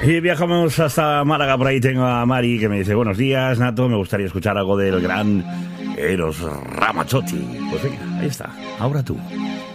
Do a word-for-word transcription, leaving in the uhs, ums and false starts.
Y viajamos hasta Málaga, por ahí tengo a Mari que me dice: buenos días, Nato, me gustaría escuchar algo del gran Eros Ramazzotti. Pues venga, ahí está, ahora tú.